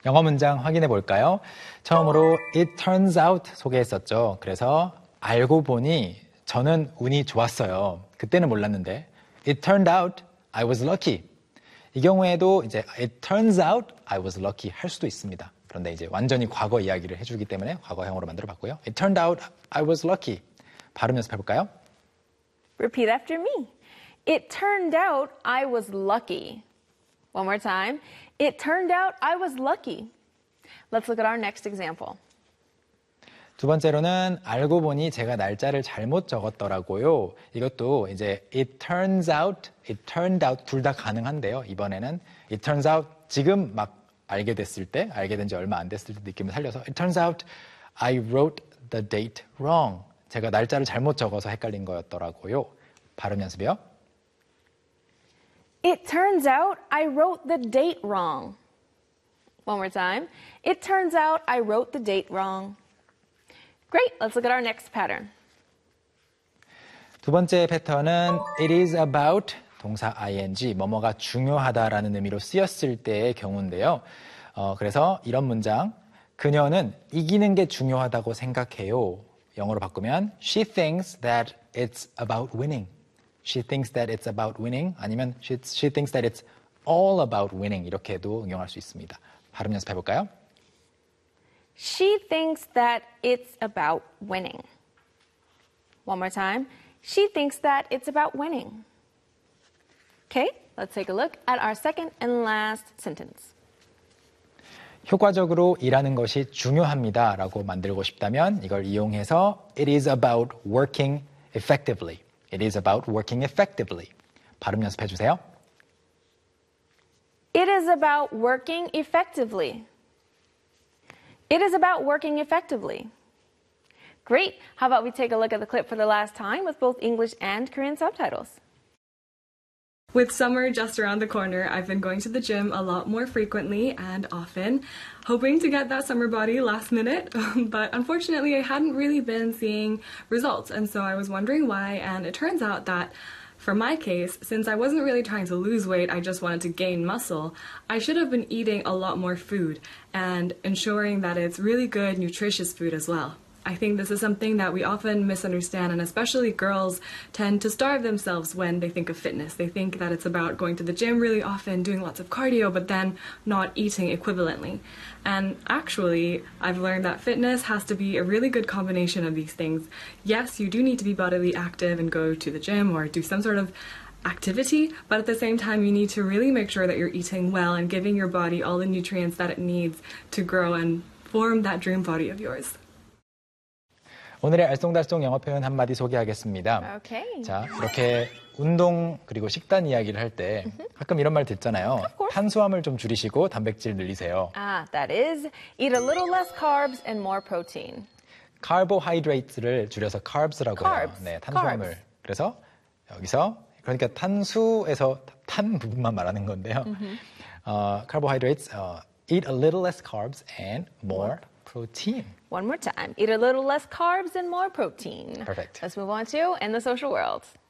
영어 문장 확인해 볼까요? 처음으로 it turns out 소개했었죠. 그래서 알고 보니 저는 운이 좋았어요. 그때는 몰랐는데 it turned out I was lucky. 이 경우에도 이제 it turns out I was lucky 할 수도 있습니다. 그런데 이제 완전히 과거 이야기를 해주기 때문에 과거형으로 만들어 봤고요. It turned out I was lucky. 발음 연습해 볼까요? Repeat after me. It turned out I was lucky. One more time. It turned out I was lucky. Let's look at our next example. 두 번째로는 알고 보니 제가 날짜를 잘못 적었더라고요. 이것도 이제 it turns out 둘 다 가능한데요. 이번에는 it turns out 지금 막 알게 됐을 때, 알게 된 지 얼마 안 됐을 때 느낌을 살려서 it turns out I wrote the date wrong. 제가 날짜를 잘못 적어서 헷갈린 거였더라고요. 발음 연습이요. It turns out I wrote the date wrong. One more time. It turns out I wrote the date wrong. Great. Let's look at our next pattern. 두 번째 패턴은 it is about 동사 ing, 뭐뭐가 중요하다라는 의미로 쓰였을 때의 경우인데요. 그래서 이런 문장, 그녀는 이기는 게 중요하다고 생각해요. 영어로 바꾸면 she thinks that it's about winning. She thinks that it's about winning. 아니면 she thinks that it's all about winning. 이렇게도 응용할 수 있습니다. 발음 연습해 볼까요? She thinks that it's about winning. One more time. She thinks that it's about winning. Okay, let's take a look at our second and last sentence. 효과적으로 일하는 것이 중요합니다 라고 만들고 싶다면 이걸 이용해서 it is about working effectively. It is about working effectively. 발음 연습해 주세요. It is about working effectively. It is about working effectively. Great. How about we take a look at the clip for the last time with both English and Korean subtitles. With summer just around the corner, I've been going to the gym a lot more frequently and often, hoping to get that summer body last minute, but unfortunately I hadn't really been seeing results, and so I was wondering why, and it turns out that for my case, since I wasn't really trying to lose weight, I just wanted to gain muscle, I should have been eating a lot more food and ensuring that it's really good, nutritious food as well. I think this is something that we often misunderstand, and especially girls tend to starve themselves when they think of fitness. They think that it's about going to the gym really often, doing lots of cardio, but then not eating equivalently. And actually, I've learned that fitness has to be a really good combination of these things. Yes, you do need to be bodily active and go to the gym or do some sort of activity, but at the same time you need to really make sure that you're eating well and giving your body all the nutrients that it needs to grow and form that dream body of yours. 오늘의 알쏭달쏭 영어 표현 한마디 소개하겠습니다. Okay. 자, 이렇게 운동 그리고 식단 이야기를 할 때 가끔 이런 말 듣잖아요. 탄수화물 좀 줄이시고 단백질 늘리세요. That is, eat a little less carbs and more protein. carbohydrate를 줄여서 carbs라고 해요. 네, 탄수화물. Carbs. 그래서 여기서 그러니까 탄수에서 탄 부분만 말하는 건데요. carbohydrates, eat a little less carbs and more protein. One more time. Eat a little less carbs and more protein. Perfect. Let's move on to In the Social World.